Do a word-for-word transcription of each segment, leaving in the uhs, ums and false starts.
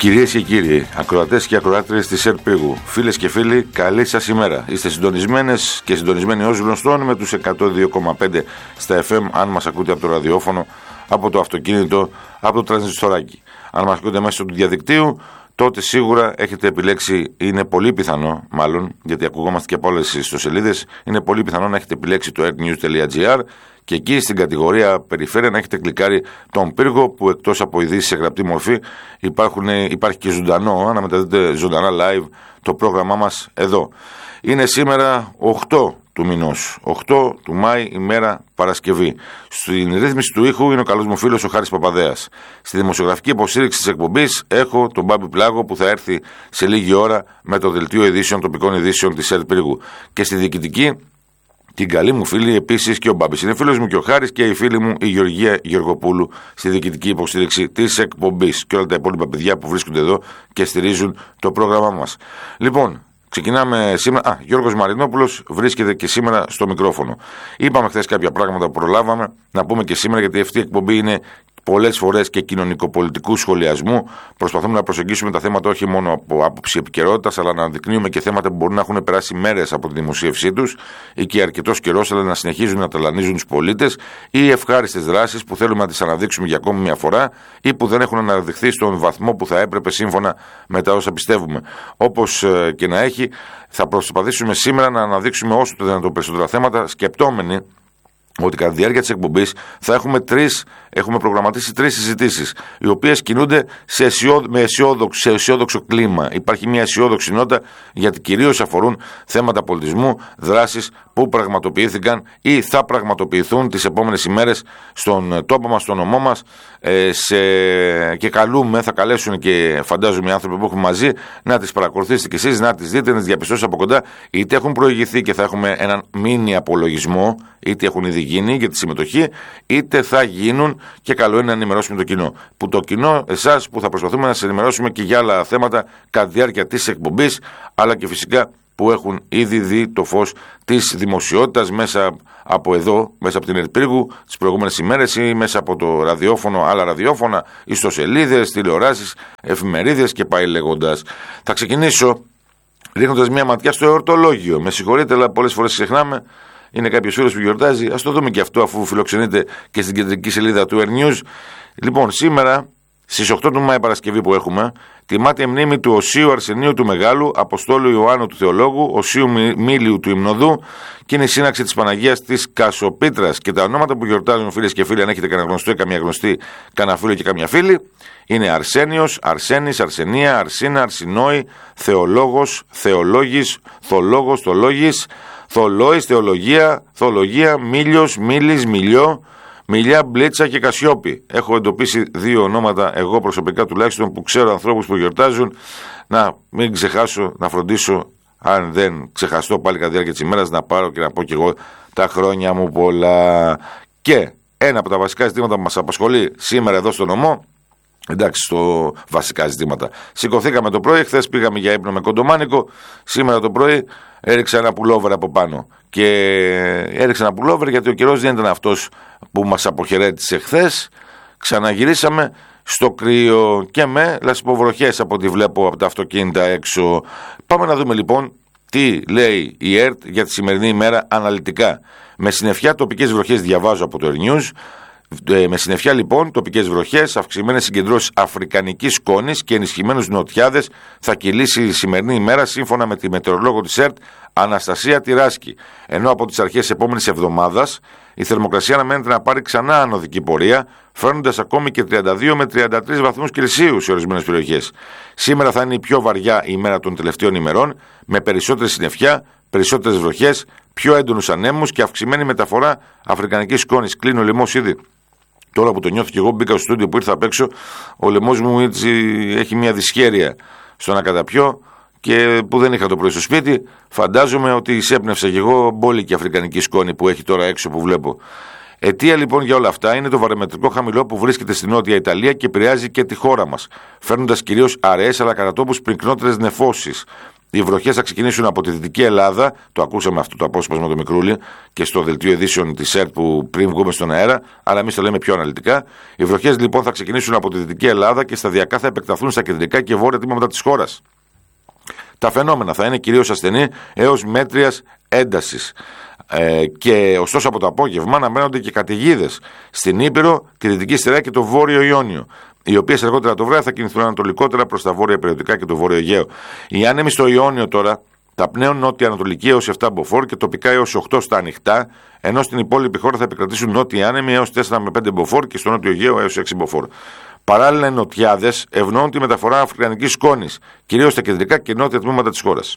Κυρίες και κύριοι, ακροατές και ακροάτριες της ΕΡΤ Πύργου, φίλες και φίλοι, καλή σας ημέρα. Είστε συντονισμένες και συντονισμένοι ως γνωστόν με τους εκατό δύο κόμμα πέντε στα εφ εμ, αν μας ακούτε από το ραδιόφωνο, από το αυτοκίνητο, από το τρανζιστοράκι. Αν μας ακούτε μέσω του διαδικτύου, τότε σίγουρα έχετε επιλέξει, είναι πολύ πιθανό, μάλλον, γιατί ακουγόμαστε και από όλες τις ιστοσελίδες, είναι πολύ πιθανό να έχετε επιλέξει το ertnews τελεία gr και εκεί στην κατηγορία περιφέρεια να έχετε κλικάρει τον Πύργο, που εκτός από ειδήσεις σε γραπτή μορφή υπάρχουν, υπάρχει και ζωντανό, να μεταδείτε ζωντανά live το πρόγραμμά μας εδώ. Είναι σήμερα οκτώ του μηνός, οκτώ του Μάη, ημέρα Παρασκευή. Στην ρύθμιση του ήχου είναι ο καλός μου φίλος ο Χάρης Παπαδέας. Στη δημοσιογραφική υποστήριξη της εκπομπής έχω τον Μπάμπη Πλάγο, που θα έρθει σε λίγη ώρα με το δελτίο ειδήσεων, τοπικών ειδήσεων της ΕΡΤ Πύργου. Και στη διοικητική, την καλή μου φίλη επίσης και ο Μπάμπης. Είναι φίλος μου και ο Χάρης και η φίλη μου η Γεωργία Γεωργοπούλου στη διοικητική υποστήριξη της εκπομπής. Και όλα τα υπόλοιπα παιδιά που βρίσκονται εδώ και στηρίζουν το πρόγραμμά μας. Λοιπόν, ξεκινάμε σήμερα. Α, Γιώργος Μαρινόπουλος βρίσκεται και σήμερα στο μικρόφωνο. Είπαμε χθες κάποια πράγματα που προλάβαμε να πούμε και σήμερα, γιατί αυτή η εκπομπή είναι πολλές φορές και κοινωνικοπολιτικού σχολιασμού. Προσπαθούμε να προσεγγίσουμε τα θέματα όχι μόνο από άποψη επικαιρότητας, αλλά να αναδεικνύουμε και θέματα που μπορούν να έχουν περάσει μέρες από τη δημοσίευσή τους ή και αρκετός καιρός, αλλά να συνεχίζουν να ταλανίζουν τους πολίτες, ή ευχάριστες δράσεις που θέλουμε να τις αναδείξουμε για ακόμη μια φορά ή που δεν έχουν αναδειχθεί στον βαθμό που θα έπρεπε σύμφωνα με τα όσα πιστεύουμε. Όπως ε, και να έχει, θα προσπαθήσουμε σήμερα να αναδείξουμε όσο το δυνατόν περισσότερα θέματα, σκεπτόμενοι ότι κατά τη διάρκεια της εκπομπής θα έχουμε τρεις, έχουμε προγραμματίσει τρεις συζητήσεις, οι οποίες κινούνται σε αισιόδο, με αισιόδοξο, σε αισιόδοξο κλίμα. Υπάρχει μια αισιόδοξη νότα, γιατί κυρίως αφορούν θέματα πολιτισμού, δράσεις που πραγματοποιήθηκαν ή θα πραγματοποιηθούν τις επόμενες ημέρες στον τόπο μας, στον νομό μας, ε, σε... και καλούμε, θα καλέσουν και φαντάζομαι οι άνθρωποι που έχουμε μαζί να τις παρακολουθήσετε κι εσείς, να τις δείτε, να τις διαπιστώσετε από κοντά, είτε έχουν προηγηθεί και θα έχουμε έναν μίνι απολογισμό, είτε έχουν ήδη γίνει για τη συμμετοχή, είτε θα γίνουν, και καλό είναι να ενημερώσουμε το κοινό. Που το κοινό, εσάς, που θα προσπαθούμε να σας ενημερώσουμε και για άλλα θέματα κατά τη διάρκεια της εκπομπής, αλλά και φυσικά που έχουν ήδη δει το φως της δημοσιότητας μέσα από εδώ, μέσα από την ΕΡΤ Πύργου τις προηγούμενες ημέρες, ή μέσα από το ραδιόφωνο, άλλα ραδιόφωνα, ιστοσελίδες, τηλεοράσεις, εφημερίδες και πάει λέγοντας. Θα ξεκινήσω ρίχνοντας μια ματιά στο εορτολόγιο. Με συγχωρείτε, αλλά πολλές φορές ξεχνάμε. Είναι κάποιος φίλος που γιορτάζει. Ας το δούμε και αυτό, αφού φιλοξενείται και στην κεντρική σελίδα του ertnews. Λοιπόν, σήμερα στις οκτώ του Μάη, Παρασκευή που έχουμε, τιμάται η μνήμη του Οσίου Αρσενίου του Μεγάλου, Αποστόλου Ιωάννου του Θεολόγου, Οσίου Μήλιου του Ιμνοδού, και είναι η σύναξη της Παναγίας της Κασοπίτρας. Και τα ονόματα που γιορτάζουν, φίλες και φίλοι, αν έχετε κανένα γνωστό ή καμία γνωστή, κανένα φίλο και καμία φίλη, είναι Αρσένιος, Αρσένης, Αρσενία, Αρσίνα, Αρσινόη, Θεολόγος, Θεολόγης, Θολόγος, Θολόγης, Θολόης, Θεολογία, Θολογία, Μήλιος, Μήλης, Μιλιό, Μιλιά, Μπλίτσα και Κασιόπη. Έχω εντοπίσει δύο ονόματα, εγώ προσωπικά τουλάχιστον, που ξέρω ανθρώπους που γιορτάζουν. Να μην ξεχάσω, να φροντίσω, αν δεν ξεχαστώ πάλι κατά τη διάρκεια της ημέρας, να πάρω και να πω κι εγώ τα χρόνια μου πολλά. Και ένα από τα βασικά ζητήματα που μας απασχολεί σήμερα εδώ στο νομό, εντάξει, στο βασικά ζητήματα. Σηκωθήκαμε το πρωί, χθες πήγαμε για ύπνο με κοντομάνικο. Σήμερα το πρωί έριξα ένα πουλόβερ από πάνω. Και έριξα ένα πουλόβερ γιατί ο καιρός δεν ήταν αυτός που μας αποχαιρέτησε χθες. Ξαναγυρίσαμε στο κρύο και με λασποβροχές από ό,τι βλέπω από τα αυτοκίνητα έξω. Πάμε να δούμε λοιπόν τι λέει η ΕΡΤ για τη σημερινή ημέρα αναλυτικά. Με συννεφιά, τοπικές βροχές, διαβάζω από το ertnews. Με συννεφιά λοιπόν, τοπικές βροχές, αυξημένες συγκεντρώσεις αφρικανικής σκόνης και ενισχυμένους νοτιάδες θα κυλήσει η σημερινή ημέρα, σύμφωνα με τη μετεωρολόγο της ΕΡΤ Αναστασία Τυράσκη. Ενώ από τις αρχές της επόμενης εβδομάδας η θερμοκρασία αναμένεται να πάρει ξανά ανωδική πορεία, φέρνοντας ακόμη και τριάντα δύο με τριάντα τρεις βαθμούς Κελσίου σε ορισμένες περιοχές. Σήμερα θα είναι η πιο βαριά ημέρα των τελευταίων ημερών, με περισσότερη συννεφιά, περισσότερες βροχές, πιο έντονους ανέμους και αυξημένη μεταφορά αφρικανικής σκόνης. Κλείνει ο λαιμός ήδη. Τώρα που το νιώθω και εγώ, μπήκα στο στούντιο που ήρθα απ' έξω, ο λαιμός μου έτσι έχει μια δυσχέρεια στο να καταπιώ, και που δεν είχα το πρωί στο σπίτι. Φαντάζομαι ότι εισέπνευσα και εγώ μπόλικη αφρικανική σκόνη που έχει τώρα έξω που βλέπω. Αιτία λοιπόν για όλα αυτά είναι το βαρεμετρικό χαμηλό που βρίσκεται στη Νότια Ιταλία και επηρεάζει και τη χώρα μας, φέρνοντας κυρίως αραιές αλλά κατά τόπους πυκνότερες νεφώσεις. Οι βροχές θα ξεκινήσουν από τη Δυτική Ελλάδα. Το ακούσαμε αυτό το απόσπασμα το Μικρούλη και στο δελτίο ειδήσεων της ΕΡΤ που πριν βγούμε στον αέρα, αλλά εμείς το λέμε πιο αναλυτικά. Οι βροχές λοιπόν θα ξεκινήσουν από τη Δυτική Ελλάδα και σταδιακά θα επεκταθούν στα κεντρικά και βόρεια τμήματα της χώρας. Τα φαινόμενα θα είναι κυρίως ασθενή έως μέτριας έντασης. Ε, και ωστόσο από το απόγευμα αναμένονται και καταιγίδες στην Ήπειρο, τη Δυτική Στερεά και το Βόρειο Ιόνιο, οι οποίες αργότερα το βράδυ θα κινηθούν ανατολικότερα προς τα βόρεια περιοτικά και το Βόρειο Αιγαίο. Οι άνεμοι στο Ιόνιο τώρα θα πνέουν νότια-ανατολική έως επτά μποφόρ και τοπικά έως οκτώ στα ανοιχτά, ενώ στην υπόλοιπη χώρα θα επικρατήσουν νότιοι άνεμοι έως τέσσερα με πέντε μποφόρ και στο Νότιο Αιγαίο έως έξι μποφόρ. Παράλληλα, οι νοτιάδες ευνοούν τη μεταφορά αφρικανικής σκόνης, κυρίως στα κεντρικά και νότια τμήματα της χώρας.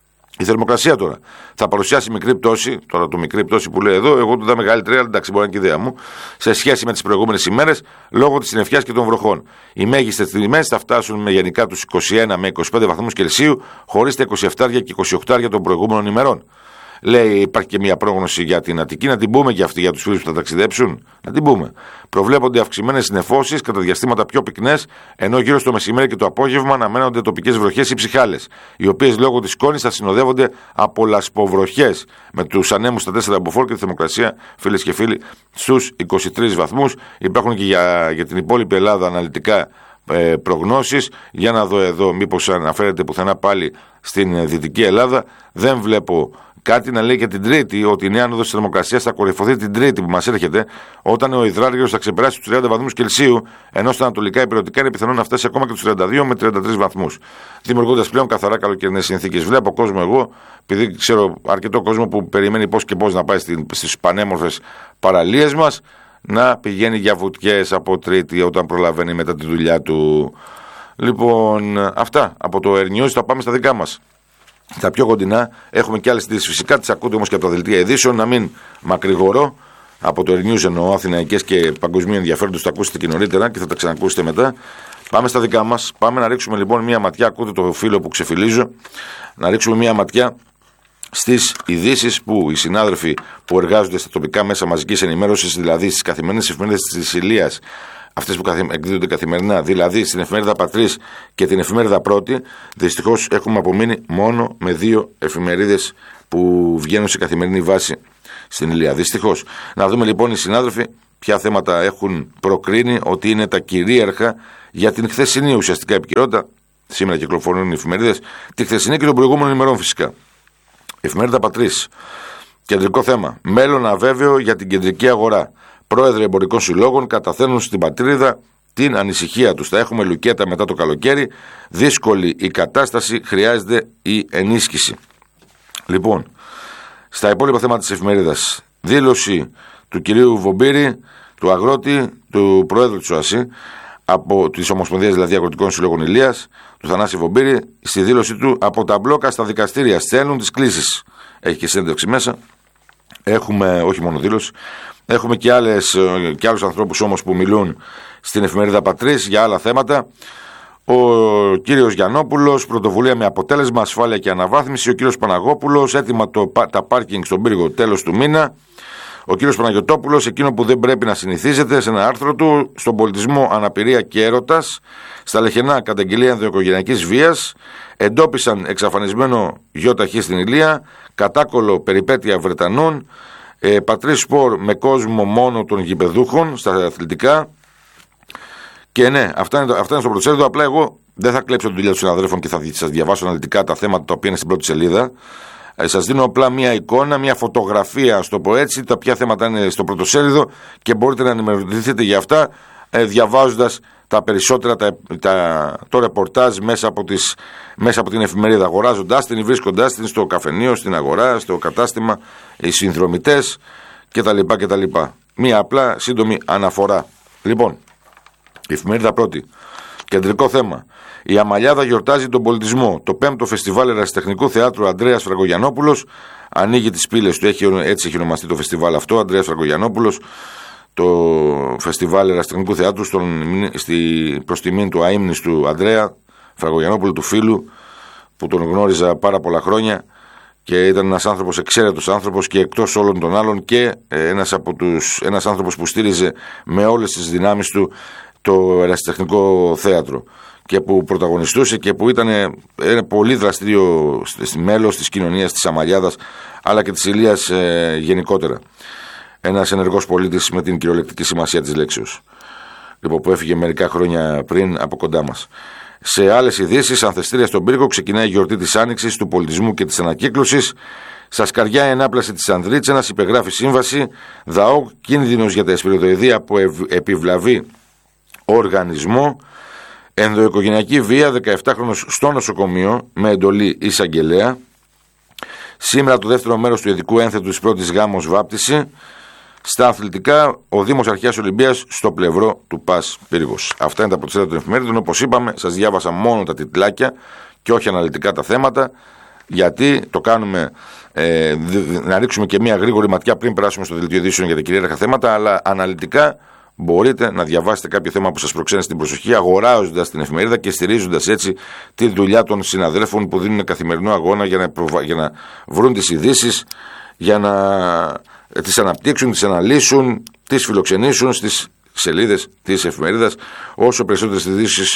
Η θερμοκρασία τώρα θα παρουσιάσει μικρή πτώση, τώρα το μικρή πτώση που λέει εδώ, εγώ του δω μεγαλύτερη, αλλά εντάξει, μπορεί να είναι και ιδέα μου, σε σχέση με τις προηγούμενες ημέρες, λόγω της συννεφιάς και των βροχών. Οι μέγιστες τιμές θα φτάσουν με γενικά τους είκοσι ένα με είκοσι πέντε βαθμούς Κελσίου, χωρίς τα είκοσι επτά και είκοσι οκτώ των προηγούμενων ημερών. Λέει, υπάρχει και μια πρόγνωση για την Αττική, να την πούμε και αυτή για τους φίλους που θα ταξιδέψουν. Να την πούμε. Προβλέπονται αυξημένες συννεφώσεις κατά διαστήματα πιο πυκνές, ενώ γύρω στο μεσημέρι και το απόγευμα αναμένονται τοπικές βροχές ή ψυχάλες, οι οποίες λόγω της σκόνης θα συνοδεύονται από λασποβροχές, με τους ανέμους στα τέσσερα μποφόρ και τη θερμοκρασία, φίλες και φίλοι, στους είκοσι τρεις βαθμούς. Υπάρχουν και για, για την υπόλοιπη Ελλάδα αναλυτικά ε, προγνώσεις. Για να δω εδώ, μήπως αναφέρεται πουθενά πάλι στην Δυτική Ελλάδα. Δεν βλέπω κάτι να λέει και την Τρίτη, ότι η νέα άνοδος της θερμοκρασίας θα κορυφωθεί την Τρίτη που μας έρχεται, όταν ο υδράριος θα ξεπεράσει τους τριάντα βαθμούς Κελσίου, ενώ στα ανατολικά υπηρετικά είναι πιθανό να φτάσει ακόμα και τους τριάντα δύο με τριάντα τρεις βαθμούς, δημιουργώντας πλέον καθαρά καλοκαιρινές συνθήκες. Βλέπω κόσμο εγώ, επειδή ξέρω αρκετό κόσμο που περιμένει πώς και πώς να πάει στις πανέμορφες παραλίες μας, να πηγαίνει για βουτιές από Τρίτη όταν προλαβαίνει μετά τη δουλειά του. Λοιπόν, αυτά από το Air News, θα πάμε στα δικά μας. Τα πιο κοντινά έχουμε και άλλες ειδήσεις. Φυσικά τις ακούτε όμως και από τα δελτία ειδήσεων. Να μην μακρηγορώ. Από το Air News εννοώ αθηναϊκές και παγκοσμίου ενδιαφέροντος. Τα ακούσετε και νωρίτερα και θα τα ξανακούσετε μετά. Πάμε στα δικά μας. Πάμε να ρίξουμε λοιπόν μία ματιά. Ακούτε το φίλο που ξεφυλίζω. Να ρίξουμε μία ματιά στις ειδήσεις που οι συνάδελφοι που εργάζονται στα τοπικά μέσα μαζικής ενημέρωσης, δηλαδή στις καθημερινές εφημερίδες της Ηλίας, αυτές που εκδίδονται καθημερινά, δηλαδή στην εφημερίδα Πατρίς και την εφημερίδα Πρώτη, δυστυχώς έχουμε απομείνει μόνο με δύο εφημερίδες που βγαίνουν σε καθημερινή βάση στην Ηλία. Δυστυχώς. Να δούμε λοιπόν οι συνάδελφοι ποια θέματα έχουν προκρίνει ότι είναι τα κυρίαρχα για την χθεσινή ουσιαστικά επικαιρότητα. Σήμερα κυκλοφορούν οι εφημερίδες, τη χθεσινή και των προηγούμενων ημερών φυσικά. Εφημερίδα Πατρίς. Κεντρικό θέμα. Μέλλον αβέβαιο για την κεντρική αγορά. Πρόεδροι εμπορικών συλλόγων καταθέτουν στην πατρίδα την ανησυχία τους. Θα έχουμε λουκέτα μετά το καλοκαίρι. Δύσκολη η κατάσταση, χρειάζεται η ενίσχυση. Λοιπόν, στα υπόλοιπα θέματα της εφημερίδας. Δήλωση του κυρίου Βομπύρη, του αγρότη, του Προέδρου της ΟΑΣΥ, από τις Ομοσπονδίες δηλαδή Αγροτικών Συλλόγων Ηλίας, του Θανάση Βομπύρη, στη δήλωσή του: από τα μπλόκα στα δικαστήρια στέλνουν τις κλήσεις. Έχει και συνέντευξη μέσα. Έχουμε, όχι μόνο δήλωση, έχουμε και, άλλες, και άλλους ανθρώπους όμως που μιλούν στην εφημερίδα Πατρίς για άλλα θέματα. Ο κύριος Γιαννόπουλος, πρωτοβουλία με αποτέλεσμα ασφάλεια και αναβάθμιση. Ο κύριος Παναγόπουλος, έτοιμα το, τα πάρκινγκ στον πύργο τέλος του μήνα. Ο κύριος Παναγιωτόπουλος, εκείνο που δεν πρέπει να συνηθίζεται, σε ένα άρθρο του, στον πολιτισμό αναπηρία και έρωτας, στα λεχενά καταγγελία ενδοοικογενειακής βίας, εντόπισαν εξαφανισμένο γιο ταχύ στην Ηλία, κατάκολο περιπέτεια Βρετανών, ε, Πατρίς Σπορ με κόσμο μόνο των γηπεδούχων στα αθλητικά. Και ναι, αυτά είναι, αυτά είναι στο πρωτοσέλιδο. Απλά εγώ δεν θα κλέψω τη δουλειά των συναδέλφων και θα σας διαβάσω αναλυτικά τα θέματα τα οποία είναι στην πρώτη σελίδα. Ε, σας δίνω απλά μια εικόνα, μια φωτογραφία, α το πω έτσι, τα ποια θέματα είναι στο πρωτοσέλιδο και μπορείτε να ενημερωθείτε για αυτά ε, διαβάζοντας τα περισσότερα, τα, τα, το ρεπορτάζ μέσα από, τις, μέσα από την εφημερίδα, αγοράζοντας την ή βρίσκοντας την στο καφενείο, στην αγορά, στο κατάστημα, οι συνδρομητές κτλ. κτλ. Μία απλά σύντομη αναφορά. Λοιπόν, η εφημερίδα Πρώτη. Κεντρικό θέμα. Η Αμαλιάδα γιορτάζει τον πολιτισμό. Το πέμπτο φεστιβάλ ερασιτεχνικού θεάτρου Ανδρέας Φραγκογιαννόπουλος ανοίγει τις πύλες του. Έχει, έτσι έχει ονομαστεί το φεστιβάλ αυτό, Ανδρέας Φραγκογιαννόπουλος. Το φεστιβάλ ερασιτεχνικού θεάτρου στον, στη, προς τιμήν του αείμνηστου Ανδρέα Φραγκογιαννόπουλου, του φίλου, που τον γνώριζα πάρα πολλά χρόνια και ήταν ένας άνθρωπος, εξαίρετος άνθρωπος και εκτός όλων των άλλων και ένας, από τους, ένας άνθρωπος που στήριζε με όλες τις δυνάμεις του το ερασιτεχνικό θέατρο και που πρωταγωνιστούσε και που ήταν ένα πολύ δραστήριο μέλος της κοινωνίας της Αμαλιάδας αλλά και της Ηλίας ε, γενικότερα. Ένας ενεργός πολίτης με την κυριολεκτική σημασία της λέξεως, λοιπόν, που έφυγε μερικά χρόνια πριν από κοντά μας. Σε άλλες ειδήσεις, ανθεστήρια στον πύργο, ξεκινάει η γιορτή της Άνοιξης, του πολιτισμού και της ανακύκλωσης. Στα Σκαριά, η ενάπλαση της Ανδρίτσενας υπεγράφει σύμβαση. ΔΑΟΚ, κίνδυνος για τα εσπιριδοειδή από επιβλαβή οργανισμό. Ενδοοικογενειακή βία, δεκαεπτάχρονος στο νοσοκομείο με εντολή εισαγγελέα. Σήμερα το δεύτερο μέρος του ειδικού ένθετου της πρώτης γάμος βάπτιση. Στα αθλητικά, ο Δήμος Αρχαίας Ολυμπίας στο πλευρό του ΠΑΣ Πύργος. Αυτά είναι τα πρωτοσέλιδα των εφημερίδων. Όπως είπαμε, σας διάβασα μόνο τα τιτλάκια και όχι αναλυτικά τα θέματα, γιατί το κάνουμε ε, να ρίξουμε και μια γρήγορη ματιά πριν περάσουμε στο δελτίο ειδήσεων για τα κυρίαρχα θέματα, αλλά αναλυτικά μπορείτε να διαβάσετε κάποιο θέμα που σας προξένει στην προσοχή, αγοράζοντας την εφημερίδα και στηρίζοντας έτσι τη δουλειά των συναδέλφων που δίνουν καθημερινό αγώνα για να, προβα... για να βρουν τις ειδήσεις, για να τις αναπτύξουν, τις αναλύσουν, τις φιλοξενήσουν στις σελίδες της εφημερίδας. Όσο περισσότερες ειδήσεις,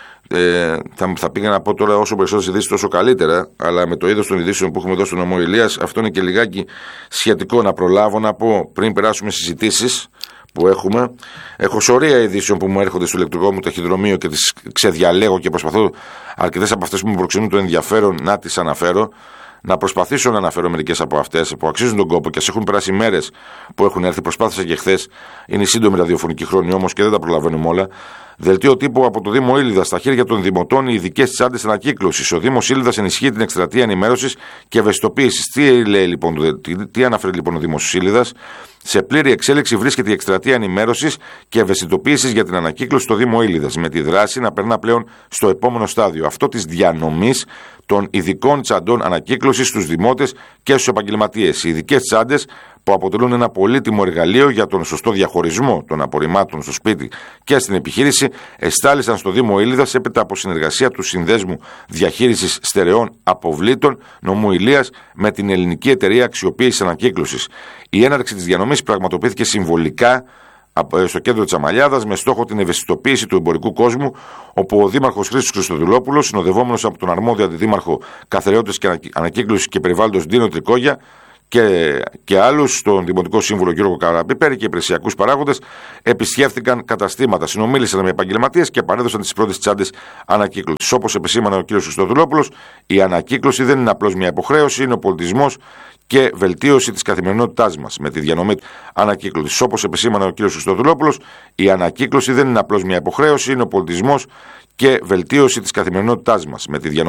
ε, θα, θα πήγα να πω τώρα, όσο περισσότερες ειδήσεις τόσο καλύτερα, αλλά με το είδος των ειδήσεων που έχουμε εδώ στον νομό Ηλίας, αυτό είναι και λιγάκι σχετικό να προλάβω να πω πριν περάσουμε συζητήσεις που έχουμε. Έχω σωρία ειδήσεων που μου έρχονται στο ηλεκτρικό μου ταχυδρομείο και τις ξεδιαλέγω και προσπαθώ αρκετές από αυτές που μου προξενούν το ενδιαφέρον να τις αναφέρω. Να προσπαθήσω να αναφέρω μερικές από αυτές που αξίζουν τον κόπο και ας έχουν περάσει μέρες που έχουν έρθει. Προσπάθησα και χθες. Είναι η σύντομη ραδιοφωνική χρόνη όμως και δεν τα προλαβαίνουμε όλα. Δελτίο τύπου από το Δήμο Ήλιδας. Στα χέρια των δημοτών οι ειδικές τσάντες ανακύκλωσης. Ο Δήμος Ήλιδας ενισχύει την εκστρατεία ενημέρωσης και ευαισθητοποίησης. Τι λέει λοιπόν, τι, τι αναφέρει λοιπόν ο Δήμος Ήλιδας? Σε πλήρη εξέλιξη βρίσκεται η εκστρατεία ενημέρωσης και ευαισθητοποίησης για την ανακύκλωση στο Δήμο Ήλιδας, με τη δράση να περνά πλέον στο επόμενο στάδιο, αυτό της διανομής των ειδικών τσαντών ανακύκλωσης στους δημότες και στους επαγγελματίες. Οι ειδικές τσάντες, που αποτελούν ένα πολύτιμο εργαλείο για τον σωστό διαχωρισμό των απορριμμάτων στο σπίτι και στην επιχείρηση, εστάλησαν στο Δήμο Ήλιδας έπειτα από συνεργασία του Συνδέσμου Διαχείρισης Στερεών Αποβλήτων νομού Ηλίας με την Ελληνική Εταιρεία Αξιοποίησης Ανακύκλωσης. Η έναρξη της διανομής πραγματοποιήθηκε συμβολικά στο κέντρο της Αμαλιάδας με στόχο την ευαισθητοποίηση του εμπορικού κόσμου, όπου ο Δήμαρχος Χρήστος Χριστοδουλόπουλος, συνοδευόμενος από τον αρμόδιο αντιδήμαρχο Καθαριότητας και Ανακύκλωσης και Περιβάλλοντος Ντίνο Τρικόγια και, και άλλους, τον Δημοτικό Σύμβουλο Γιώργο Καραπιπέρη και υπηρεσιακούς παράγοντες, επισκέφθηκαν καταστήματα, συνομίλησαν με επαγγελματίες και παρέδωσαν τις πρώτες τσάντες ανακύκλωσης. Όπως επεσήμανε ο κ. Χριστοδουλόπουλος, η ανακύκλωση δεν είναι απλώς μια υποχρέωση, είναι ο πολιτισμός και βελτίωση της καθημερινότητάς μας με τη διανομή ανακύκλωσης. Όπως επεσήμανε ο κ. Χριστοδουλόπουλος, η ανακύκλωση δεν είναι απλώς μια υποχρέωση, είναι ο πολιτισμός και βελτίωση της καθημερινότητάς μας με τη διανομή